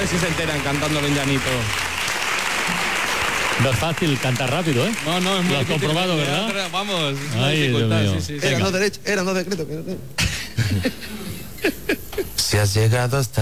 ver si se enteran cantándolo en llanito. No es fácil cantar rápido, ¿eh? No, es muy lo has difícil, comprobado, ¿verdad? Vamos, es una Ay, dificultad, Dios mío. sí. Era no derecho, era no decreto. Si has llegado hasta